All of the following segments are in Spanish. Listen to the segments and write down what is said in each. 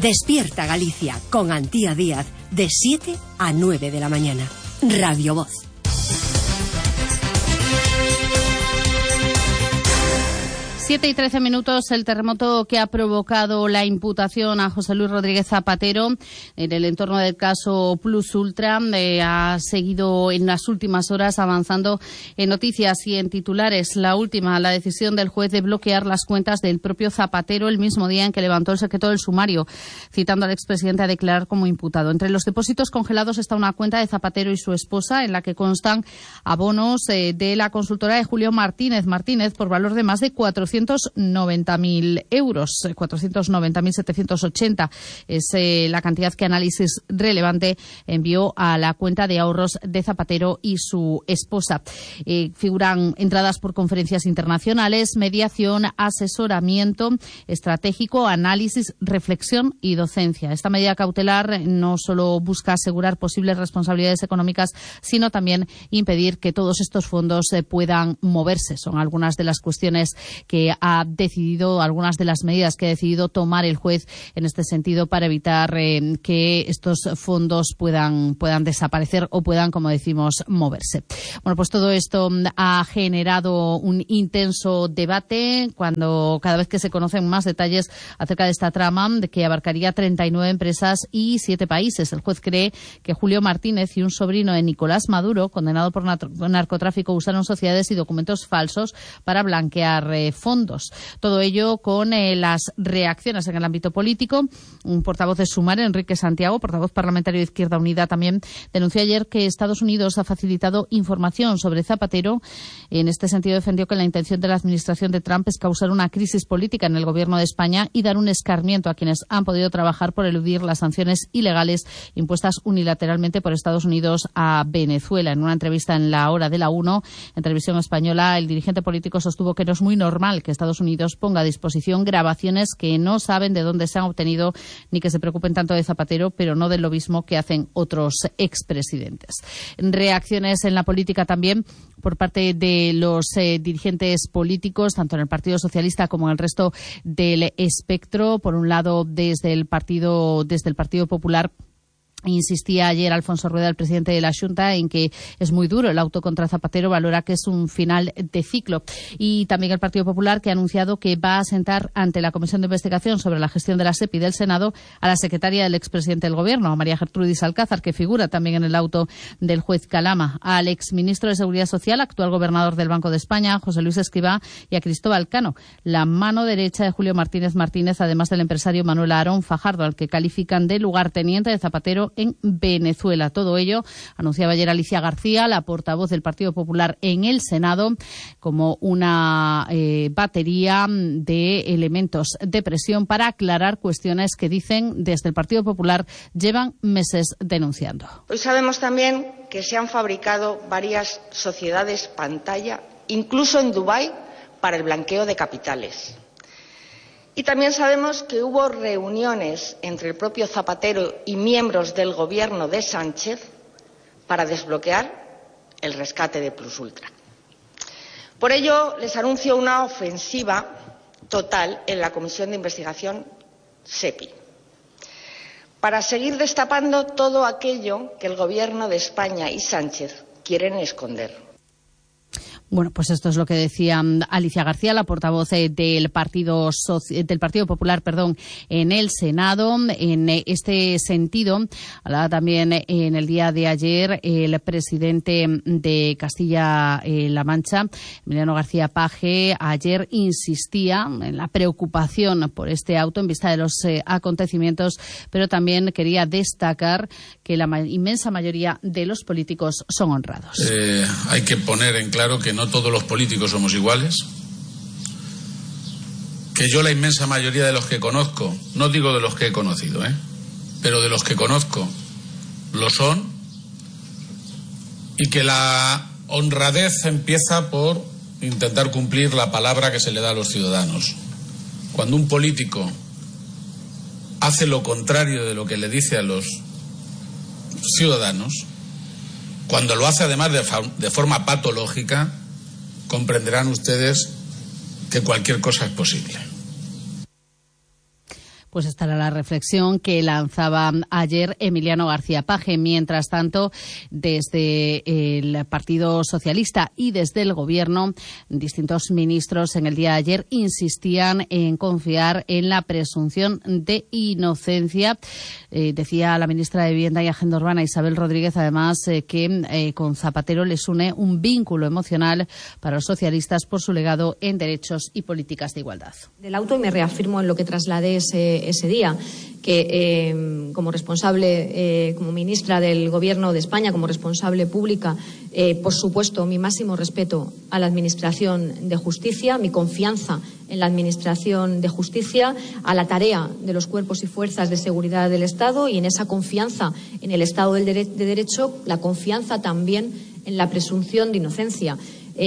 Despierta Galicia con Antía Díaz de 7 a 9 de la mañana. Radio Voz. Siete y 13 minutos, el terremoto que ha provocado la imputación a José Luis Rodríguez Zapatero en el entorno del caso Plus Ultra ha seguido en las últimas horas avanzando en noticias y en titulares. La última, la decisión del juez de bloquear las cuentas del propio Zapatero el mismo día en que levantó el secreto del sumario, citando al expresidente a declarar como imputado. Entre los depósitos congelados está una cuenta de Zapatero y su esposa en la que constan abonos de la consultora de Julio Martínez por valor de más de 490.000 euros, 490.780 es la cantidad que Análisis Relevante envió a la cuenta de ahorros de Zapatero y su esposa. Figuran entradas por conferencias internacionales, mediación, asesoramiento estratégico, análisis, reflexión y docencia. Esta medida cautelar no solo busca asegurar posibles responsabilidades económicas, sino también impedir que todos estos fondos puedan moverse. Son algunas de las cuestiones que ha decidido, algunas de las medidas que ha decidido tomar el juez en este sentido para evitar que estos fondos puedan desaparecer o puedan, como decimos, moverse. Bueno, pues todo esto ha generado un intenso debate cada vez que se conocen más detalles acerca de esta trama, de que abarcaría 39 empresas y 7 países. El juez cree que Julio Martínez y un sobrino de Nicolás Maduro, condenado por narcotráfico, usaron sociedades y documentos falsos para blanquear fondos. Todo ello con las reacciones en el ámbito político. Un portavoz de Sumar, Enrique Santiago, portavoz parlamentario de Izquierda Unida, también denunció ayer que Estados Unidos ha facilitado información sobre Zapatero. En este sentido, defendió que la intención de la administración de Trump es causar una crisis política en el gobierno de España y dar un escarmiento a quienes han podido trabajar por eludir las sanciones ilegales impuestas unilateralmente por Estados Unidos a Venezuela. En una entrevista en La Hora de la 1, en televisión española, el dirigente político sostuvo que no es muy normal que Estados Unidos ponga a disposición grabaciones que no saben de dónde se han obtenido ni que se preocupen tanto de Zapatero, pero no del lobismo que hacen otros expresidentes. Reacciones en la política también por parte de los dirigentes políticos, tanto en el Partido Socialista como en el resto del espectro. Por un lado, desde el Partido Popular, insistía ayer Alfonso Rueda, el presidente de la Xunta, en que es muy duro el auto contra Zapatero, valora que es un final de ciclo. Y también el Partido Popular, que ha anunciado que va a sentar ante la Comisión de Investigación sobre la gestión de la SEPI del Senado a la secretaria del expresidente del Gobierno, a María Gertrudis Alcázar, que figura también en el auto del juez Calama, al exministro de Seguridad Social, actual gobernador del Banco de España, José Luis Escrivá, y a Cristóbal Cano, la mano derecha de Julio Martínez, además del empresario Manuel Aarón Fajardo, al que califican de lugarteniente de Zapatero en Venezuela. Todo ello anunciaba ayer Alicia García, la portavoz del Partido Popular en el Senado, como una batería de elementos de presión para aclarar cuestiones que, dicen desde el Partido Popular, llevan meses denunciando. Hoy sabemos también que se han fabricado varias sociedades pantalla, incluso en Dubái, para el blanqueo de capitales. Y también sabemos que hubo reuniones entre el propio Zapatero y miembros del gobierno de Sánchez para desbloquear el rescate de Plus Ultra. Por ello, les anuncio una ofensiva total en la Comisión de Investigación SEPI, para seguir destapando todo aquello que el gobierno de España y Sánchez quieren esconder. Bueno, pues esto es lo que decía Alicia García, la portavoz del Partido Popular, en el Senado. En este sentido, hablaba también en el día de ayer el presidente de Castilla-La Mancha, Emiliano García Paje. Ayer insistía en la preocupación por este auto en vista de los acontecimientos, pero también quería destacar que la inmensa mayoría de los políticos son honrados. Hay que poner en claro que no todos los políticos somos iguales, que yo la inmensa mayoría de los que conozco, no digo de los que he conocido, pero de los que conozco lo son, y que la honradez empieza por intentar cumplir la palabra que se le da a los ciudadanos. Cuando un político hace lo contrario de lo que le dice a los ciudadanos, cuando lo hace además de forma patológica, comprenderán ustedes que cualquier cosa es posible. Pues esta era la reflexión que lanzaba ayer Emiliano García Paje. Mientras tanto, desde el Partido Socialista y desde el Gobierno, distintos ministros en el día de ayer insistían en confiar en la presunción de inocencia. Decía la ministra de Vivienda y Agenda Urbana, Isabel Rodríguez, además, que con Zapatero les une un vínculo emocional para los socialistas por su legado en derechos y políticas de igualdad. Del auto, y me reafirmo en lo que trasladé ese día, que como responsable, como ministra del Gobierno de España, como responsable pública, por supuesto, mi máximo respeto a la Administración de Justicia, mi confianza en la Administración de Justicia, a la tarea de los cuerpos y fuerzas de seguridad del Estado, y en esa confianza en el Estado de Derecho, la confianza también en la presunción de inocencia.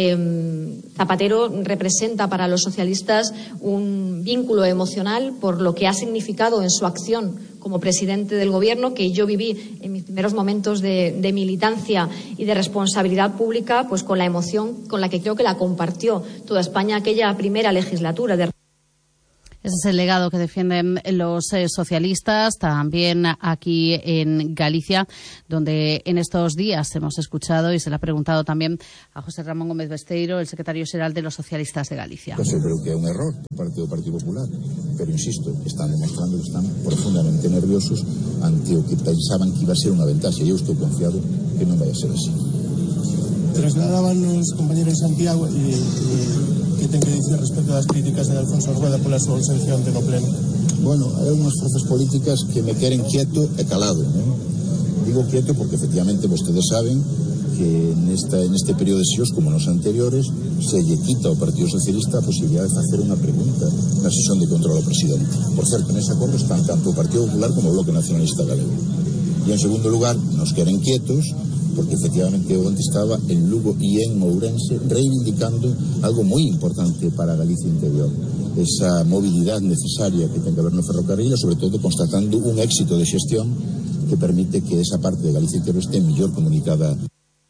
Zapatero representa para los socialistas un vínculo emocional por lo que ha significado en su acción como presidente del Gobierno, que yo viví en mis primeros momentos de militancia y de responsabilidad pública, pues con la emoción con la que creo que la compartió toda España aquella primera legislatura. Ese es el legado que defienden los socialistas, también aquí en Galicia, donde en estos días hemos escuchado y se le ha preguntado también a José Ramón Gómez Besteiro, el secretario xeral de los socialistas de Galicia. Yo creo que é un error por parte do Partido Popular, pero insisto, están demostrando que están profundamente nerviosos ante o que pensaban que iba a ser unha ventaxa, e eu estou confiado que non vai a ser así. Trasladaban os compañeros de Santiago que ten que dicir respecto das críticas de Alfonso Rueda pola súa ausencia ante no pleno. Bueno, hai unhas forzas políticas que me queren quieto e calado, ¿no? Digo quieto porque efectivamente vostedes saben que neste período de sesións, como nos anteriores, se lle quita ao Partido Socialista a posibilidade de facer unha pregunta na sesión de control ao presidente. Por certo, nese acordo están tanto o Partido Popular como o Bloque Nacionalista Galego. E en segundo lugar, nos queren quietos porque efectivamente eu antes estaba en Lugo e en Ourense reivindicando algo moi importante para a Galicia interior, esa mobilidade necesaria que ten que haber no ferrocarril, e sobre todo constatando un éxito de xestión que permite que esa parte de Galicia interior este mellor comunicada.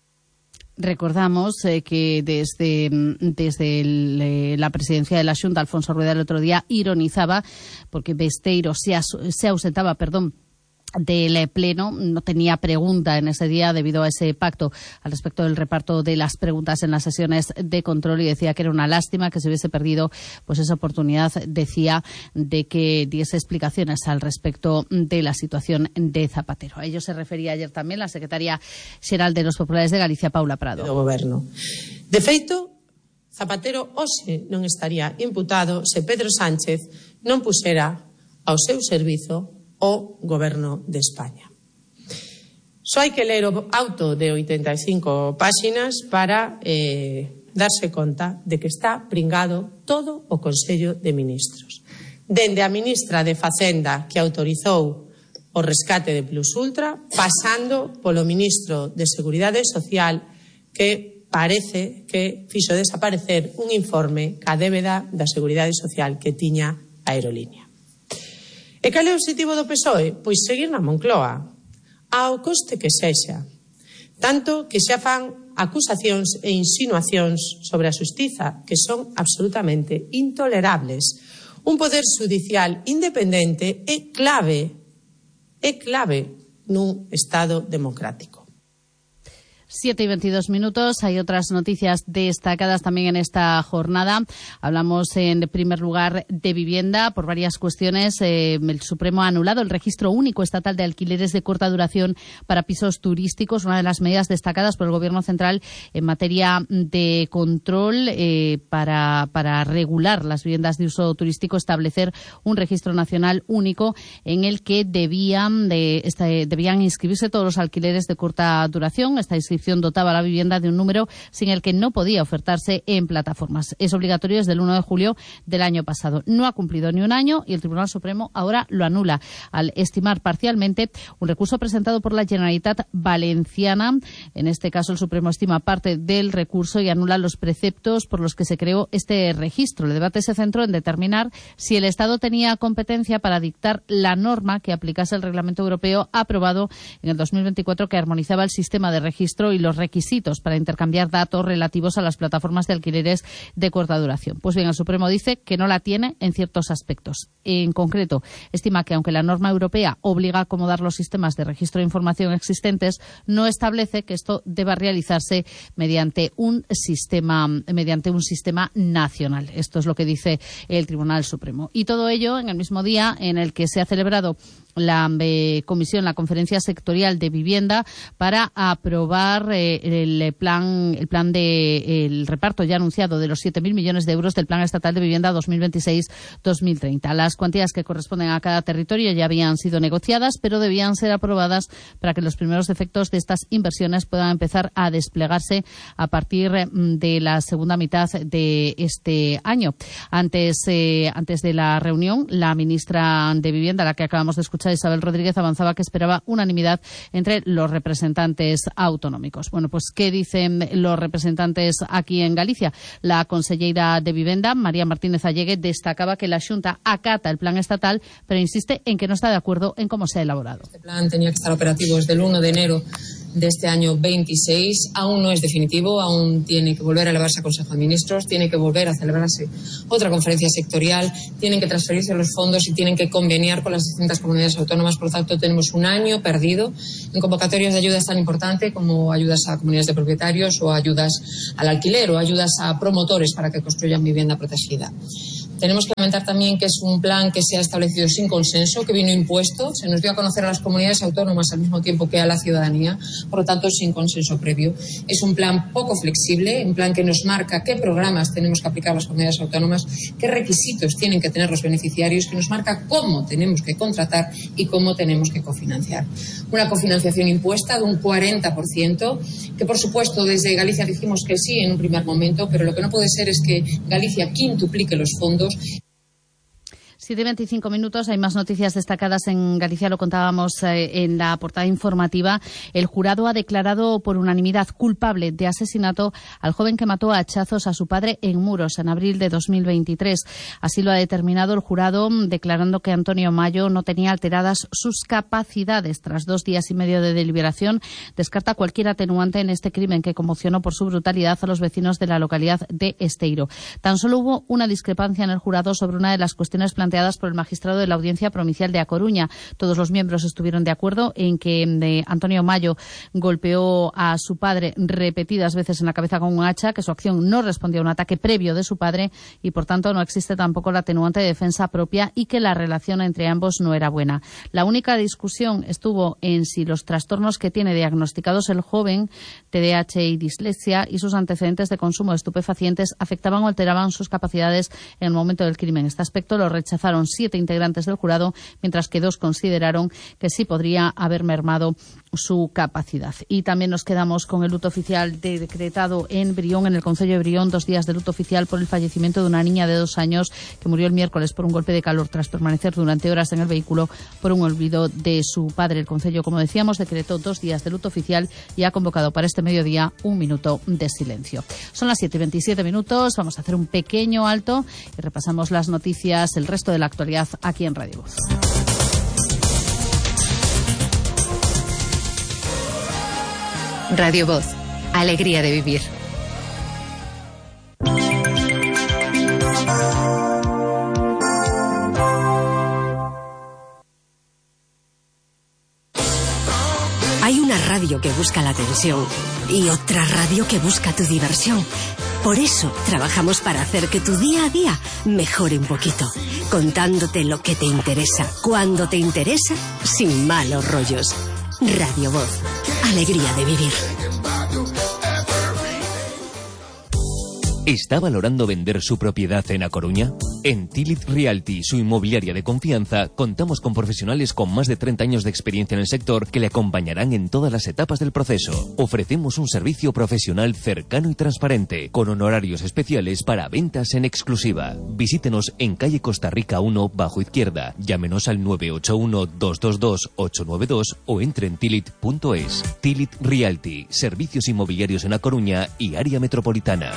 Recordamos que desde la presidencia de la Xunta, Alfonso Rueda el otro día ironizaba porque Besteiro se ausentaba, del Pleno, no tenía pregunta en ese día debido a ese pacto al respecto del reparto de las preguntas en las sesiones de control, y decía que era una lástima que se hubiese perdido pues esa oportunidad, decía, de que diese explicaciones al respecto de la situación de Zapatero. A ello se refería ayer también la secretaria xeral de los Populares de Galicia, Paula Prado. Do Goberno. De feito, Zapatero hoxe non estaría imputado se Pedro Sánchez non puxera ao seu servizo o Goberno de España. Só hai que ler o auto de 85 páxinas para darse conta de que está pringado todo o Consello de Ministros. Dende a ministra de Facenda, que autorizou o rescate de Plus Ultra, pasando polo ministro de Seguridade Social, que parece que fixo desaparecer un informe ca débeda da Seguridade Social que tiña a aerolínea. E cal é o objetivo do PSOE? Pois seguir na Moncloa, ao coste que sexa. Tanto que xa fan acusacións e insinuacións sobre a xustiza que son absolutamente intolerables. Un poder judicial independente é clave nun Estado democrático. 7:22 minutos. Hay otras noticias destacadas también en esta jornada. Hablamos en primer lugar de vivienda por varias cuestiones. El Supremo ha anulado el registro único estatal de alquileres de corta duración para pisos turísticos, una de las medidas destacadas por el Gobierno central en materia de control para regular las viviendas de uso turístico, establecer un registro nacional único en el que debían inscribirse todos los alquileres de corta duración. Esta inscripción dotaba a la vivienda de un número sin el que no podía ofertarse en plataformas. Es obligatorio desde el 1 de julio del año pasado. No ha cumplido ni un año y el Tribunal Supremo ahora lo anula al estimar parcialmente un recurso presentado por la Generalitat Valenciana. En este caso, el Supremo estima parte del recurso y anula los preceptos por los que se creó este registro. El debate se centró en determinar si el Estado tenía competencia para dictar la norma que aplicase el Reglamento Europeo aprobado en el 2024 que armonizaba el sistema de registro registro y los requisitos para intercambiar datos relativos a las plataformas de alquileres de corta duración. Pues bien, el Supremo dice que no la tiene en ciertos aspectos. En concreto, estima que aunque la norma europea obliga a acomodar los sistemas de registro de información existentes, no establece que esto deba realizarse mediante un sistema nacional. Esto es lo que dice el Tribunal Supremo. Y todo ello en el mismo día en el que se ha celebrado la conferencia sectorial de vivienda para aprobar el reparto ya anunciado de los 7.000 millones de euros del Plan Estatal de Vivienda 2026-2030. Las cuantías que corresponden a cada territorio ya habían sido negociadas, pero debían ser aprobadas para que los primeros efectos de estas inversiones puedan empezar a desplegarse a partir de la segunda mitad de este año. Antes de la reunión, la ministra de Vivienda, la que acabamos de escuchar, Isabel Rodríguez, avanzaba que esperaba unanimidad entre los representantes autonómicos. Bueno, pues ¿qué dicen los representantes aquí en Galicia? La conselleira de Vivienda, María Martínez Allegue, destacaba que la Xunta acata el plan estatal, pero insiste en que no está de acuerdo en cómo se ha elaborado. Este plan tenía que estar operativo desde el 1 de enero de este año 26, aún no es definitivo, aún tiene que volver a elevarse a Consejo de Ministros, tiene que volver a celebrarse otra conferencia sectorial, tienen que transferirse los fondos y tienen que conveniar con las distintas comunidades autónomas. Por lo tanto, tenemos un año perdido en convocatorias de ayudas tan importantes como ayudas a comunidades de propietarios o ayudas al alquiler o ayudas a promotores para que construyan vivienda protegida. Tenemos que lamentar también que es un plan que se ha establecido sin consenso, que vino impuesto, se nos dio a conocer a las comunidades autónomas al mismo tiempo que a la ciudadanía, por lo tanto sin consenso previo. Es un plan poco flexible, un plan que nos marca qué programas tenemos que aplicar las comunidades autónomas, qué requisitos tienen que tener los beneficiarios, que nos marca cómo tenemos que contratar y cómo tenemos que cofinanciar. Una cofinanciación impuesta de un 40%, que por supuesto desde Galicia dijimos que sí en un primer momento, pero lo que no puede ser es que Galicia quintuplique los fondos. 7:25 minutos. Hay más noticias destacadas en Galicia. Lo contábamos en la portada informativa. El jurado ha declarado por unanimidad culpable de asesinato al joven que mató a hachazos a su padre en Muros en abril de 2023. Así lo ha determinado el jurado, declarando que Antonio Mayo no tenía alteradas sus capacidades. Tras 2 días y medio de deliberación, descarta cualquier atenuante en este crimen que conmocionó por su brutalidad a los vecinos de la localidad de Esteiro. Tan solo hubo una discrepancia en el jurado sobre una de las cuestiones planteadas por el magistrado de la Audiencia Provincial de A Coruña. Todos los miembros estuvieron de acuerdo en que Antonio Mayo golpeó a su padre repetidas veces en la cabeza con un hacha, que su acción no respondió a un ataque previo de su padre y, por tanto, no existe tampoco la atenuante de defensa propia y que la relación entre ambos no era buena. La única discusión estuvo en si los trastornos que tiene diagnosticados el joven, TDAH y dislexia, y sus antecedentes de consumo de estupefacientes afectaban o alteraban sus capacidades en el momento del crimen. Este aspecto lo rechazaron 7 integrantes del jurado, mientras que 2 consideraron que sí podría haber mermado su capacidad. Y también nos quedamos con el luto oficial decretado en Brión, en el concello de Brión, 2 días de luto oficial por el fallecimiento de una niña de 2 años que murió el miércoles por un golpe de calor tras permanecer durante horas en el vehículo por un olvido de su padre. El concello, como decíamos, decretó 2 días de luto oficial y ha convocado para este mediodía 1 minuto de silencio. Son las 7:27 minutos. Vamos a hacer un pequeño alto y repasamos las noticias, el resto de la actualidad aquí en Radio Voz. Radio Voz, alegría de vivir. Hay una radio que busca la atención y otra radio que busca tu diversión. Por eso trabajamos para hacer que tu día a día mejore un poquito, contándote lo que te interesa, cuando te interesa, sin malos rollos. Radio Voz, alegría de vivir. ¿Está valorando vender su propiedad en A Coruña? En Tilit Realty, su inmobiliaria de confianza, contamos con profesionales con más de 30 años de experiencia en el sector que le acompañarán en todas las etapas del proceso. Ofrecemos un servicio profesional cercano y transparente, con honorarios especiales para ventas en exclusiva. Visítenos en calle Costa Rica 1, bajo izquierda. Llámenos al 981-222-892 o entre en tilit.es. Tilit Realty, servicios inmobiliarios en A Coruña y área metropolitana.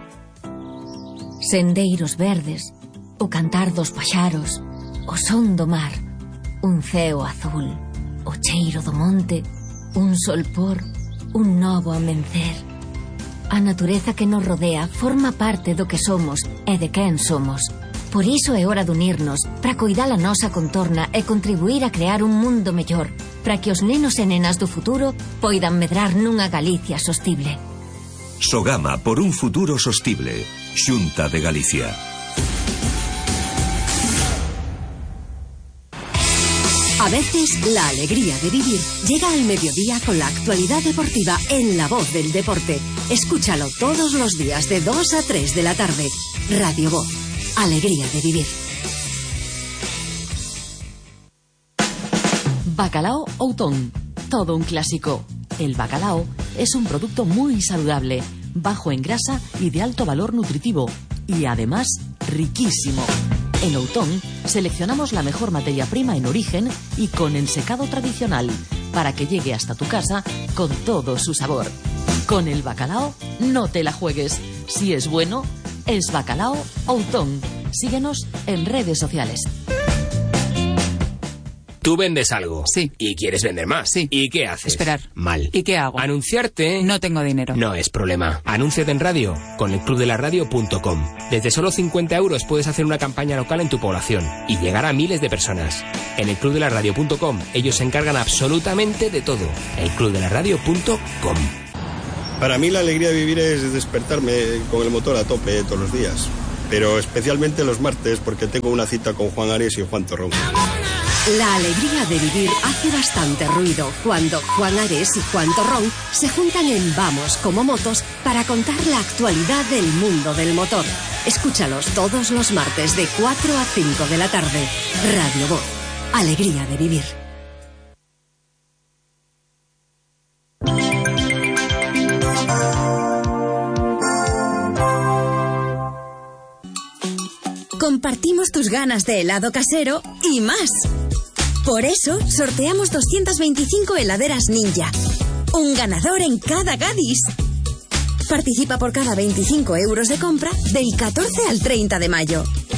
Sendeiros verdes, o cantar dos paxaros, o son do mar, un ceo azul, o cheiro do monte, un solpor, un novo amencer. A natureza que nos rodea forma parte do que somos e de quen somos. Por iso é hora de unirnos para coidar a nosa contorna e contribuir a crear un mundo mellor, para que os nenos e nenas do futuro poidan medrar nunha Galicia sostible. Sogama por un futuro sostible. Xunta de Galicia. A veces, la alegría de vivir llega al mediodía con la actualidad deportiva en La Voz del Deporte. Escúchalo todos los días de 2 a 3 de la tarde. Radio Voz. Alegría de vivir. Bacalao Outón. Todo un clásico. El bacalao es un producto muy saludable, bajo en grasa y de alto valor nutritivo. Y además, riquísimo. En Outón seleccionamos la mejor materia prima en origen y con ensecado tradicional para que llegue hasta tu casa con todo su sabor. Con el bacalao no te la juegues. Si es bueno, es Bacalao Outón. Síguenos en redes sociales. Tú vendes algo. Sí. Y quieres vender más. Sí. ¿Y qué haces? Esperar. Mal. ¿Y qué hago? Anunciarte. No tengo dinero. No es problema. Anúnciate en radio con elclubdelaradio.com. Desde solo 50 euros puedes hacer una campaña local en tu población y llegar a miles de personas. En elclubdelaradio.com ellos se encargan absolutamente de todo. elclubdelaradio.com. Para mí la alegría de vivir es despertarme con el motor a tope todos los días. Pero especialmente los martes porque tengo una cita con Juan Ares y Juan Torrón. La alegría de vivir hace bastante ruido cuando Juan Ares y Juan Torrón se juntan en Vamos como Motos para contar la actualidad del mundo del motor. Escúchalos todos los martes de 4 a 5 de la tarde. Radio Voz. Alegría de vivir. Compartimos tus ganas de helado casero y más. Por eso, sorteamos 225 heladeras Ninja. Un ganador en cada Gadis. Participa por cada 25 euros de compra del 14 al 30 de mayo.